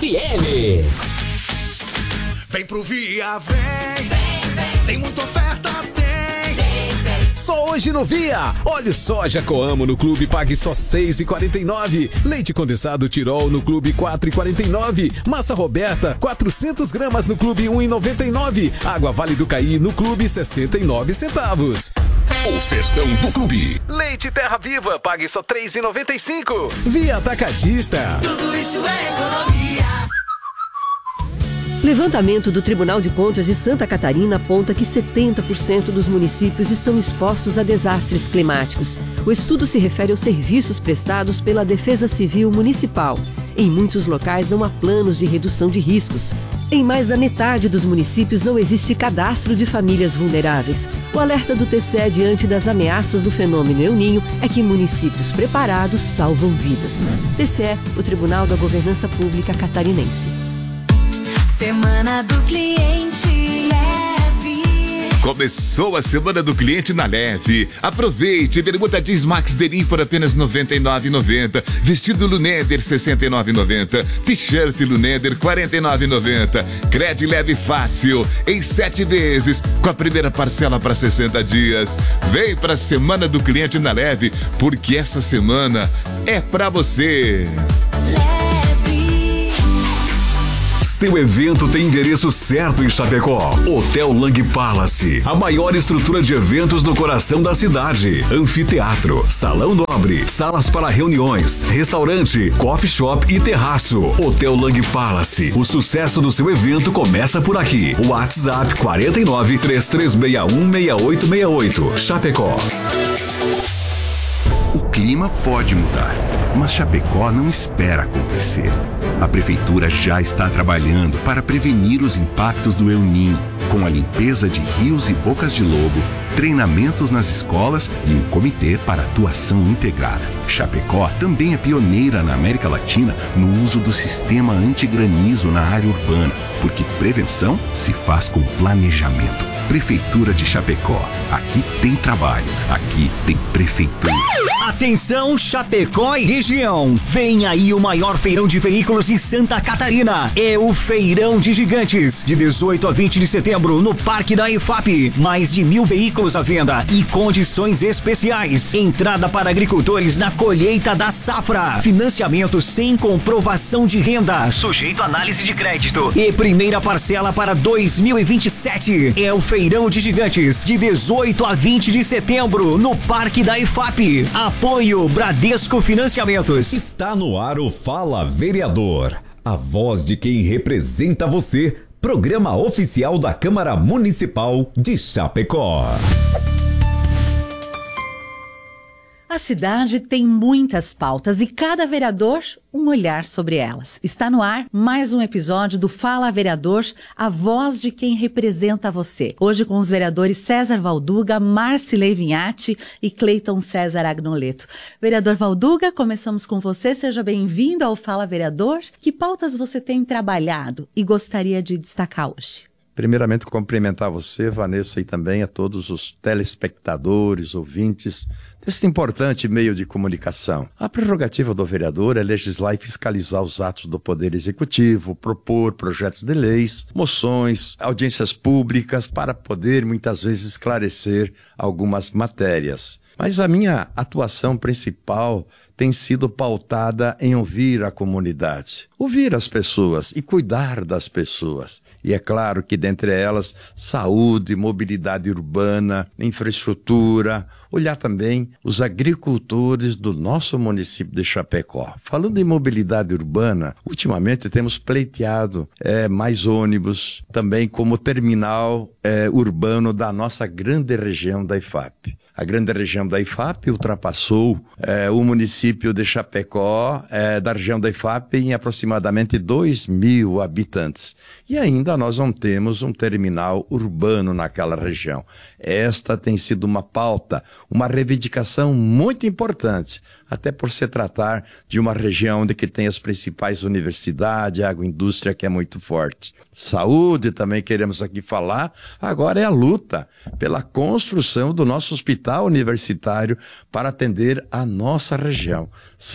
FM. Vem pro Via, vem. Tem muita oferta, tem. Só hoje no Via. Óleo soja Coamo no Clube pague só R$ 6,49. Leite condensado Tirol no Clube R$ 4,49. Massa Roberta 400 gramas no Clube R$ 1,99. Água Vale do Caí no Clube 69 centavos. O Festão do Clube. Leite Terra Viva pague só R$ 3,95. Via Atacadista. Tudo isso é economia. Levantamento do Tribunal de Contas de Santa Catarina aponta que 70% dos municípios estão expostos a desastres climáticos. O estudo se refere aos serviços prestados pela Defesa Civil Municipal. Em muitos locais não há planos de redução de riscos. Em mais da metade dos municípios não existe cadastro de famílias vulneráveis. O alerta do TCE diante das ameaças do fenômeno El Niño é que municípios preparados salvam vidas. TCE, o Tribunal da Governança Pública Catarinense. Semana do Cliente Leve. Começou a Semana do Cliente na Leve. Aproveite, bermuda jeans Max Denim por apenas R$ 99,90. Vestido Luneder R$ 69,90. T-shirt Luneder R$ 49,90. Crédito leve fácil, em 7 vezes, com a primeira parcela para 60 dias. Vem pra Semana do Cliente na Leve, porque essa semana é pra você. Seu evento tem endereço certo em Chapecó. Hotel Lang Palace, a maior estrutura de eventos no coração da cidade. Anfiteatro, salão nobre, salas para reuniões, restaurante, coffee shop e terraço. Hotel Lang Palace, o sucesso do seu evento começa por aqui. WhatsApp 49 3361 6868. Chapecó. O clima pode mudar, mas Chapecó não espera acontecer. A Prefeitura já está trabalhando para prevenir os impactos do El Niño, com a limpeza de rios e bocas de lobo, treinamentos nas escolas e um comitê para atuação integrada. Chapecó também é pioneira na América Latina no uso do sistema antigranizo na área urbana, porque prevenção se faz com planejamento. Prefeitura de Chapecó. Aqui tem trabalho, aqui tem prefeitura. Atenção, Chapecó e região. Vem aí o maior feirão de veículos em Santa Catarina. É o Feirão de Gigantes, de 18 a 20 de setembro, no Parque da EFAP. Mais de 1.000 veículos à venda e condições especiais. Entrada para agricultores na colheita da safra. Financiamento sem comprovação de renda, sujeito à análise de crédito. E primeira parcela para 2027. É o Feirão de Gigantes, de 18 a 20 de setembro, no Parque da EFAP. Apoio Bradesco Financiamentos. Está no ar o Fala Vereador, a voz de quem representa você. Programa oficial da Câmara Municipal de Chapecó. A cidade tem muitas pautas e cada vereador um olhar sobre elas. Está no ar mais um episódio do Fala Vereador, a voz de quem representa você. Hoje com os vereadores César Valduga, Marcilei Vinhati e Cleiton César Agnoleto. Vereador Valduga, começamos com você. Seja bem-vindo ao Fala Vereador. Que pautas você tem trabalhado e gostaria de destacar hoje? Primeiramente, cumprimentar você, Vanessa, e também a todos os telespectadores, ouvintes deste importante meio de comunicação. A prerrogativa do vereador é legislar e fiscalizar os atos do Poder Executivo, propor projetos de leis, moções, audiências públicas, para poder, muitas vezes, esclarecer algumas matérias. Mas a minha atuação principal tem sido pautada em ouvir a comunidade, ouvir as pessoas e cuidar das pessoas. E é claro que dentre elas, saúde, mobilidade urbana, infraestrutura, olhar também os agricultores do nosso município de Chapecó. Falando em mobilidade urbana, ultimamente temos pleiteado mais ônibus, também como terminal urbano da nossa grande região da EFAP. A grande região da EFAP ultrapassou o município de Chapecó, da região da EFAP, em aproximadamente 2.000 habitantes. E ainda nós não temos um terminal urbano naquela região. Esta tem sido uma pauta, uma reivindicação muito importante até por se tratar de uma região onde que tem as principais universidades, a agroindústria que é muito forte. Saúde também queremos aqui falar, agora é a luta pela construção do nosso hospital universitário para atender a nossa região.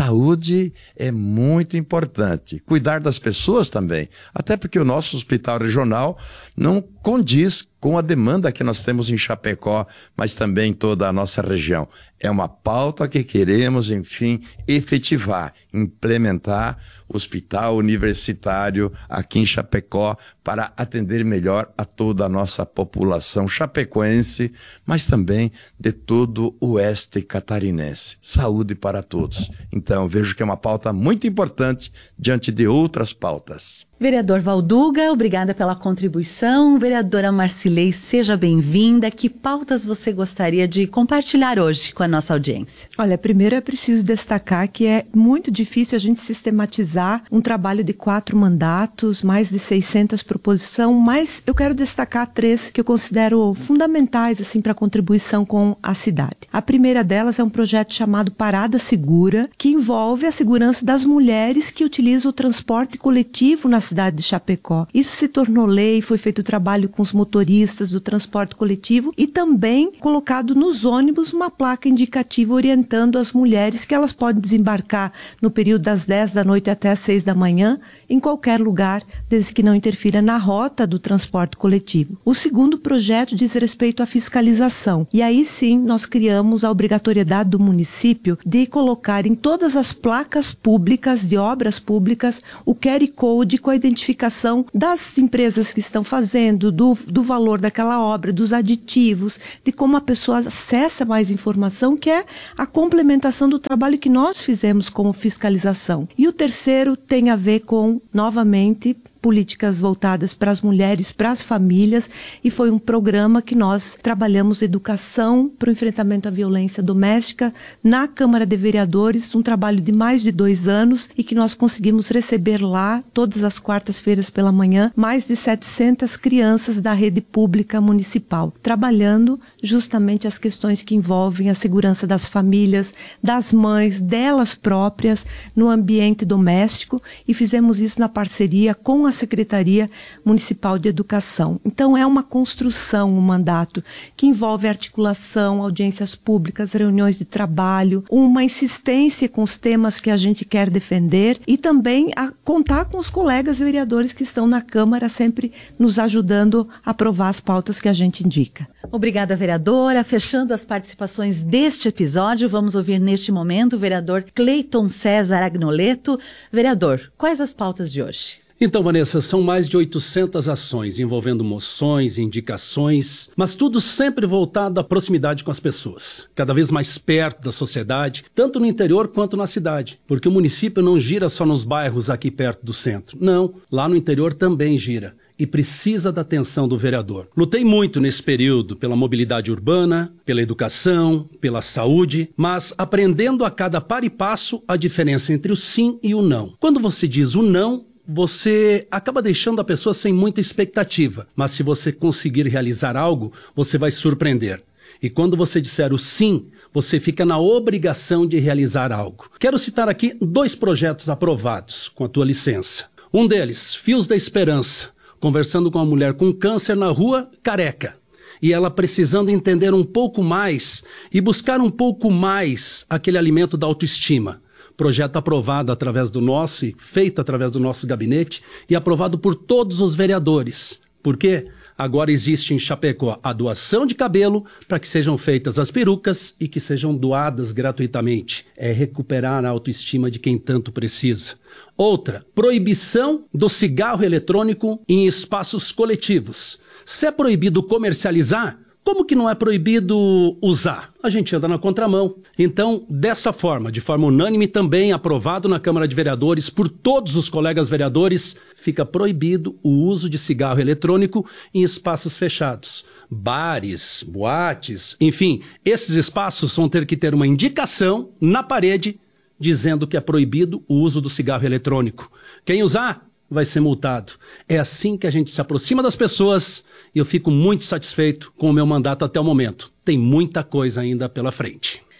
Saúde é muito importante, cuidar das pessoas também, até porque o nosso hospital regional não condiz com a demanda que nós temos em Chapecó, mas também em toda a nossa região. É uma pauta que queremos, enfim, efetivar, implementar o hospital universitário aqui em Chapecó para atender melhor a toda a nossa população chapecoense, mas também de todo o oeste catarinense. Saúde para todos. Então, vejo que é uma pauta muito importante diante de outras pautas. Vereador Valduga, obrigada pela contribuição. Vereadora Marcilei, seja bem-vinda. Que pautas você gostaria de compartilhar hoje com a nossa audiência? Olha, primeiro é preciso destacar que é muito difícil a gente sistematizar um trabalho de 4 mandatos, mais de 600 proposições, mas eu quero destacar 3 que eu considero fundamentais assim, para a contribuição com a cidade. A primeira delas é um projeto chamado Parada Segura, que envolve a segurança das mulheres que utilizam o transporte coletivo na cidade de Chapecó. Isso se tornou lei, foi feito trabalho com os motoristas do transporte coletivo e também colocado nos ônibus uma placa indicativa orientando as mulheres que elas podem desembarcar no período das 10 da noite até as 6 da manhã em qualquer lugar, desde que não interfira na rota do transporte coletivo. O segundo projeto diz respeito à fiscalização. E aí sim nós criamos a obrigatoriedade do município de colocar em todas as placas públicas de obras públicas o QR Code com a identificação das empresas que estão fazendo, do valor daquela obra, dos aditivos, de como a pessoa acessa mais informação, que é a complementação do trabalho que nós fizemos como fiscalização. E o terceiro tem a ver com, novamente, políticas voltadas para as mulheres, para as famílias, e foi um programa que nós trabalhamos educação para o enfrentamento à violência doméstica na Câmara de Vereadores, um trabalho de mais de 2 anos e que nós conseguimos receber lá, todas as quartas-feiras pela manhã, mais de 700 crianças da rede pública municipal, trabalhando justamente as questões que envolvem a segurança das famílias, das mães, delas próprias, no ambiente doméstico, e fizemos isso na parceria com a Secretaria Municipal de Educação. Então é uma construção, um mandato que envolve articulação, audiências públicas, reuniões de trabalho, uma insistência com os temas que a gente quer defender e também a contar com os colegas vereadores que estão na Câmara sempre nos ajudando a aprovar as pautas que a gente indica. Obrigada, vereadora. Fechando as participações deste episódio, vamos ouvir neste momento o vereador Cleiton César Agnoleto. Vereador, quais as pautas de hoje? Então, Vanessa, são mais de 800 ações envolvendo moções, indicações, mas tudo sempre voltado à proximidade com as pessoas, cada vez mais perto da sociedade, tanto no interior quanto na cidade, porque o município não gira só nos bairros aqui perto do centro. Não, lá no interior também gira. E precisa da atenção do vereador. Lutei muito nesse período pela mobilidade urbana, pela educação, pela saúde, mas aprendendo a cada par e passo a diferença entre o sim e o não. Quando você diz o não, você acaba deixando a pessoa sem muita expectativa, mas se você conseguir realizar algo, você vai se surpreender. E quando você disser o sim, você fica na obrigação de realizar algo. Quero citar aqui 2 projetos aprovados, com a tua licença. Um deles, Fios da Esperança, conversando com uma mulher com câncer na rua, careca. E ela precisando entender um pouco mais e buscar um pouco mais aquele alimento da autoestima. Projeto aprovado através do nosso e feito através do nosso gabinete e aprovado por todos os vereadores. Por quê? Agora existe em Chapecó a doação de cabelo para que sejam feitas as perucas e que sejam doadas gratuitamente. É recuperar a autoestima de quem tanto precisa. Outra, proibição do cigarro eletrônico em espaços coletivos. Se é proibido comercializar, como que não é proibido usar? A gente anda na contramão. Então, dessa forma, de forma unânime, também aprovado na Câmara de Vereadores por todos os colegas vereadores, fica proibido o uso de cigarro eletrônico em espaços fechados. Bares, boates, enfim, esses espaços vão ter que ter uma indicação na parede dizendo que é proibido o uso do cigarro eletrônico. Quem usar vai ser multado. É assim que a gente se aproxima das pessoas e eu fico muito satisfeito com o meu mandato até o momento. Tem muita coisa ainda pela frente.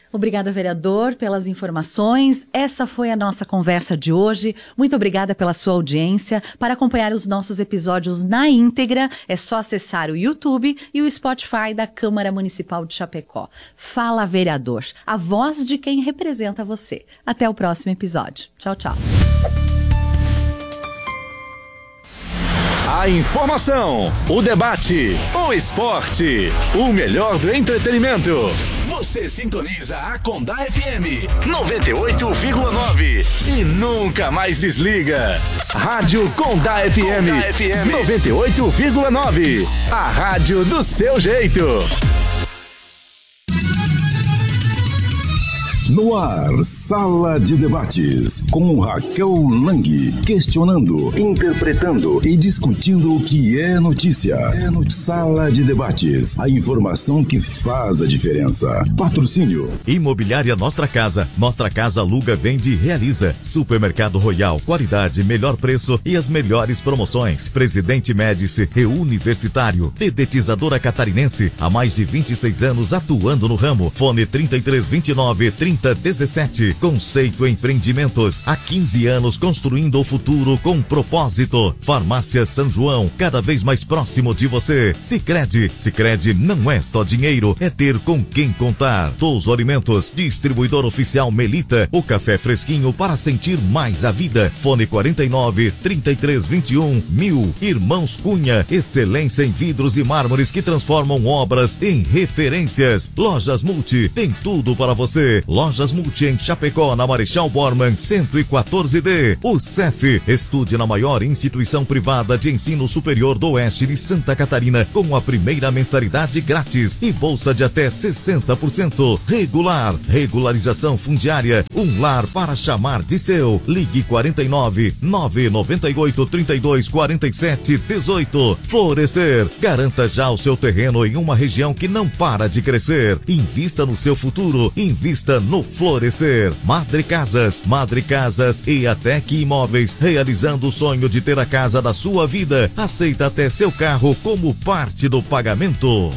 Obrigada, vereador, pelas informações. Essa foi a nossa conversa de hoje. Muito obrigada pela sua audiência. Para acompanhar os nossos episódios na íntegra, é só acessar o YouTube e o Spotify da Câmara Municipal de Chapecó. Fala, vereador, a voz de quem representa você. Até o próximo episódio. Tchau, tchau. A informação, o debate, o esporte, o melhor do entretenimento. Você sintoniza a Condá FM 98,9 e nunca mais desliga. Rádio Condá FM 98,9. A rádio do seu jeito. No ar, Sala de Debates, com Raquel Lang, questionando, interpretando e discutindo o que é notícia. Sala de Debates, a informação que faz a diferença. Patrocínio. Imobiliária Nostra Casa. Nostra Casa aluga, vende e realiza. Supermercado Royal, qualidade, melhor preço e as melhores promoções. Presidente Médici, Reuniversitário. Dedetizadora Catarinense, há mais de 26 anos atuando no ramo. Fone 3329-3017. Conceito Empreendimentos, há 15 anos construindo o futuro com propósito. Farmácia São João, cada vez mais próximo de você. Sicredi não é só dinheiro, é ter com quem contar. Touso Alimentos, distribuidor oficial Melita, o café fresquinho para sentir mais a vida. Fone 49-3321-1000. Irmãos Cunha, excelência em vidros e mármores que transformam obras em referências. Lojas Multi, tem tudo para você. Lojas Multi em Chapecó, na Marechal Bormann 114D. O CEF, estude na maior instituição privada de ensino superior do oeste de Santa Catarina, com a primeira mensalidade grátis e bolsa de até 60%. Regular, regularização fundiária, um lar para chamar de seu. Ligue 49-998-32-47-18. Florescer, garanta já o seu terreno em uma região que não para de crescer. Invista no seu futuro, invista no Florescer. Madre Casas e Atec Imóveis, realizando o sonho de ter a casa da sua vida. Aceita até seu carro como parte do pagamento.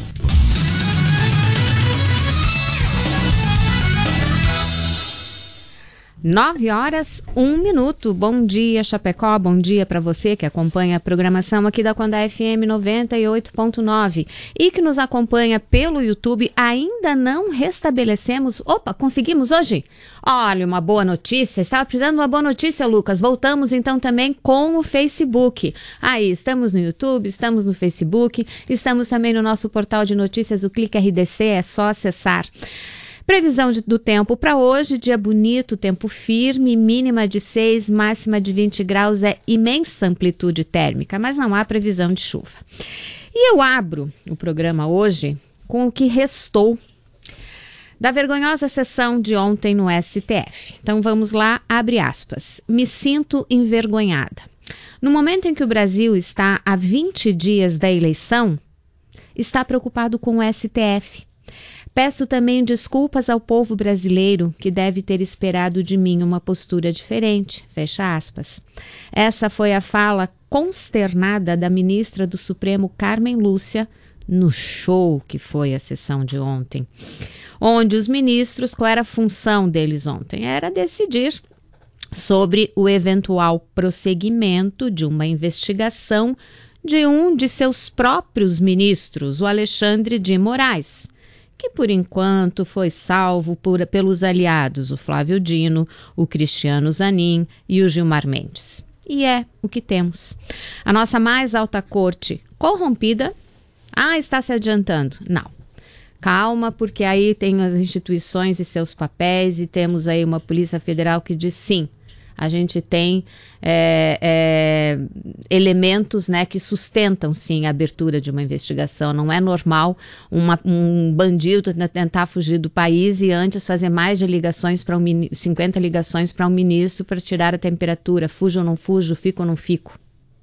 9h01. Bom dia, Chapecó. Bom dia para você que acompanha a programação aqui da Condá FM 98.9 e que nos acompanha pelo YouTube. Ainda não restabelecemos... Opa, conseguimos hoje? Olha, uma boa notícia. Estava precisando de uma boa notícia, Lucas. Voltamos então também com o Facebook. Aí, estamos no YouTube, estamos no Facebook, estamos também no nosso portal de notícias, o Clique RDC, é só acessar. Previsão do tempo para hoje, dia bonito, tempo firme, mínima de 6, máxima de 20 graus, é imensa amplitude térmica, mas não há previsão de chuva. E eu abro o programa hoje com o que restou da vergonhosa sessão de ontem no STF. Então vamos lá, abre aspas. Me sinto envergonhada. No momento em que o Brasil está a 20 dias da eleição, está preocupado com o STF. Peço também desculpas ao povo brasileiro que deve ter esperado de mim uma postura diferente. Fecha aspas. Essa foi a fala consternada da ministra do Supremo, Carmen Lúcia, no show que foi a sessão de ontem. Onde os ministros, qual era a função deles ontem? Era decidir sobre o eventual prosseguimento de uma investigação de um de seus próprios ministros, o Alexandre de Moraes, que por enquanto foi salvo pelos aliados, o Flávio Dino, o Cristiano Zanin e o Gilmar Mendes. E é o que temos. A nossa mais alta corte corrompida, está se adiantando. Não. Calma, porque aí tem as instituições e seus papéis e temos aí uma Polícia Federal que diz sim. A gente tem elementos, né, que sustentam, sim, a abertura de uma investigação. Não é normal um bandido tentar fugir do país e antes fazer mais de 50 ligações para um ministro para tirar a temperatura. Fujo ou não fujo, fico ou não fico.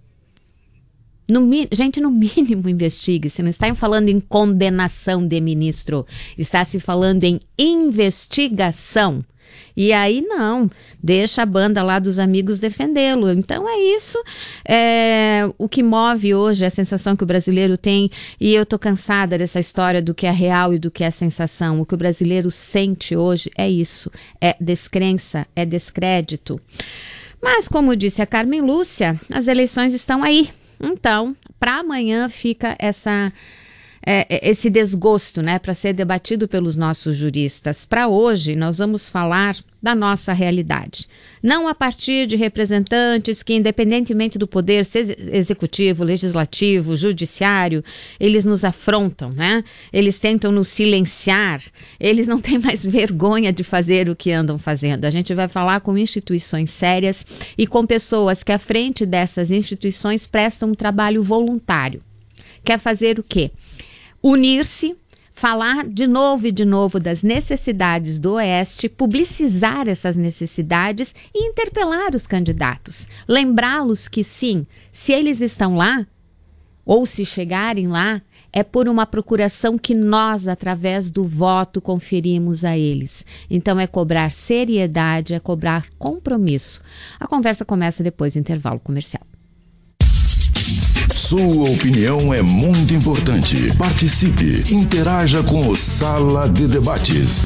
Gente, no mínimo investigue. Se não está falando em condenação de ministro, está se falando em investigação. E aí não, deixa a banda lá dos amigos defendê-lo. Então é isso, o que move hoje, a sensação que o brasileiro tem, e eu tô cansada dessa história do que é real e do que é sensação. O que o brasileiro sente hoje é isso, é descrença, é descrédito. Mas como disse a Carmen Lúcia, as eleições estão aí. Então, para amanhã fica esse desgosto, né, para ser debatido pelos nossos juristas. Para hoje, nós vamos falar da nossa realidade. Não a partir de representantes que, independentemente do poder executivo, legislativo, judiciário, eles nos afrontam, né? Eles tentam nos silenciar, eles não têm mais vergonha de fazer o que andam fazendo. A gente vai falar com instituições sérias e com pessoas que, à frente dessas instituições, prestam um trabalho voluntário. Quer fazer o quê? Unir-se, falar de novo das necessidades do Oeste, publicizar essas necessidades e interpelar os candidatos. Lembrá-los que sim, se eles estão lá, ou se chegarem lá, é por uma procuração que nós, através do voto, conferimos a eles. Então é cobrar seriedade, é cobrar compromisso. A conversa começa depois do intervalo comercial. Sua opinião é muito importante. Participe, interaja com o Sala de Debates.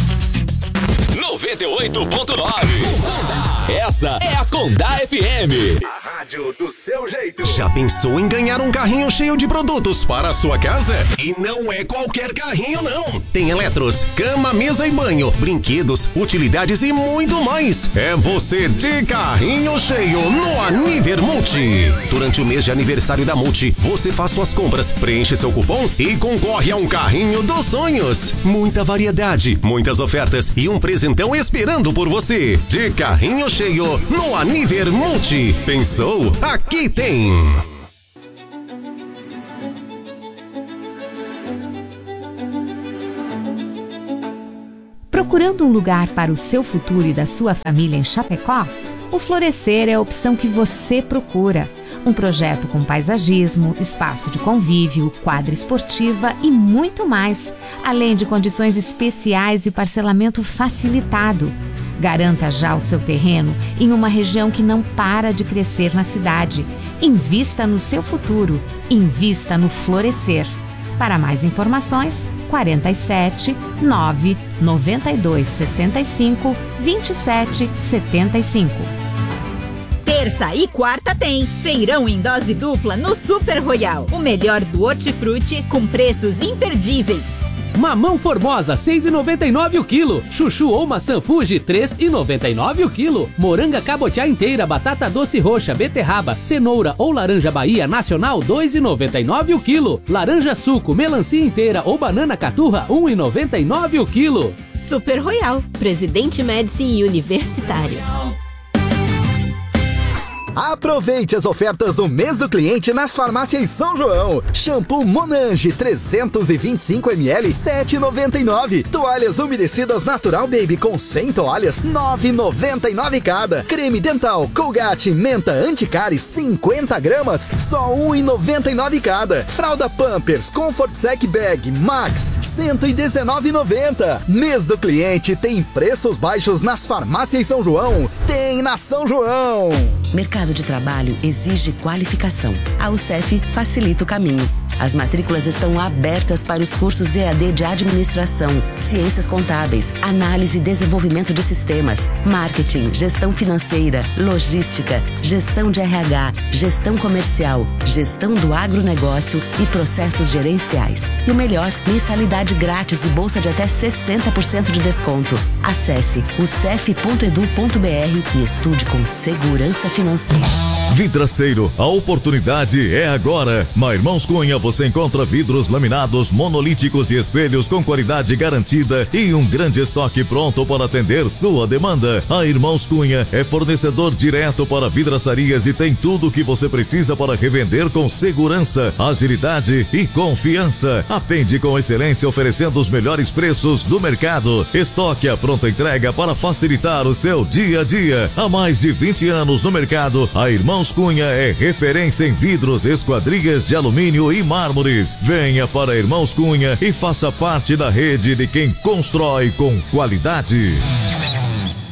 98.9. Essa é a Condá FM. A rádio do seu jeito. Já pensou em ganhar um carrinho cheio de produtos para a sua casa? E não é qualquer carrinho, não. Tem eletros, cama, mesa e banho, brinquedos, utilidades e muito mais. É você de carrinho cheio no Aniver Multi. Durante o mês de aniversário da Multi, você faz suas compras, preenche seu cupom e concorre a um carrinho dos sonhos. Muita variedade, muitas ofertas e um presentão esperando por você. De carrinho cheio no Aniver Multi. Pensou? Aqui tem. Procurando um lugar para o seu futuro e da sua família em Chapecó? O Florescer é a opção que você procura. Um projeto com paisagismo, espaço de convívio, quadra esportiva e muito mais, além de condições especiais e parcelamento facilitado. Garanta já o seu terreno em uma região que não para de crescer na cidade. Invista no seu futuro. Invista no Florescer. Para mais informações, 47 9 92 65 27 75. Terça e quarta tem feirão em dose dupla no Super Royal. O melhor do hortifruti com preços imperdíveis. Mamão Formosa, 6,99 o quilo. Chuchu ou maçã Fuji, 3,99 o quilo. Moranga cabotiá inteira, batata doce roxa, beterraba, cenoura ou laranja Bahia Nacional, 2,99 o quilo. Laranja suco, melancia inteira ou banana caturra, 1,99 o quilo. Super Royal, Presidente Médici e Universitário. Aproveite as ofertas do mês do cliente nas farmácias São João. Shampoo Monange 325ml 7,99. Toalhas umedecidas Natural Baby com 100 toalhas 9,99 cada. Creme dental Colgate Menta Anticáries 50 gramas só 1,99 cada. Fralda Pampers Comfort Sec Bag Max 119,90. Mês do cliente tem preços baixos nas farmácias São João. Tem na São João. Mercado de trabalho exige qualificação. A UCEF facilita o caminho. As matrículas estão abertas para os cursos EAD de Administração, Ciências Contábeis, Análise e Desenvolvimento de Sistemas, Marketing, Gestão Financeira, Logística, Gestão de RH, Gestão Comercial, Gestão do Agronegócio e Processos Gerenciais. E o melhor, mensalidade grátis e bolsa de até 60% de desconto. Acesse ucef.edu.br e estude com segurança financeira. Vidraceiro, a oportunidade é agora. Na Irmãos Cunha você encontra vidros laminados, monolíticos e espelhos com qualidade garantida e um grande estoque pronto para atender sua demanda. A Irmãos Cunha é fornecedor direto para vidraçarias e tem tudo o que você precisa para revender com segurança, agilidade e confiança. Atende com excelência oferecendo os melhores preços do mercado. Estoque à pronta entrega para facilitar o seu dia a dia. Há mais de 20 anos no mercado, a Irmãos Cunha é referência em vidros, esquadrias de alumínio e mármores. Venha para Irmãos Cunha e faça parte da rede de quem constrói com qualidade.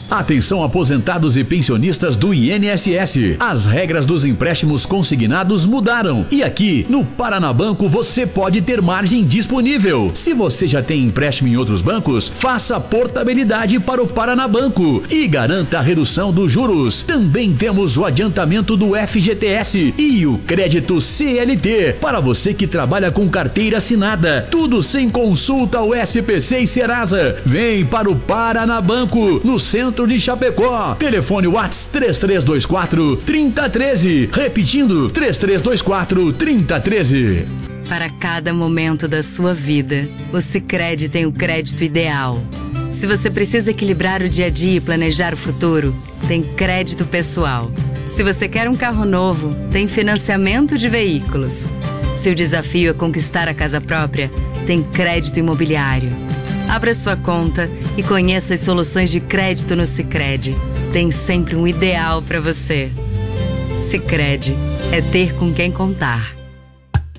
Atenção aposentados e pensionistas do INSS. As regras dos empréstimos consignados mudaram. E aqui, no Paranabanco, você pode ter margem disponível. Se você já tem empréstimo em outros bancos, faça portabilidade para o Paranabanco e garanta a redução dos juros. Também temos o adiantamento do FGTS e o crédito CLT para você que trabalha com carteira assinada. Tudo sem consulta ao SPC e Serasa. Vem para o Paranabanco, no centro de Chapecó. Telefone WhatsApp 3324-3013. Repetindo, 3324-3013. Para cada momento da sua vida, o Sicredi tem o crédito ideal. Se você precisa equilibrar o dia a dia e planejar o futuro, tem crédito pessoal. Se você quer um carro novo, tem financiamento de veículos. Se o desafio é conquistar a casa própria, tem crédito imobiliário. Abra sua conta e conheça as soluções de crédito no Sicredi. Tem sempre um ideal para você. Sicredi é ter com quem contar.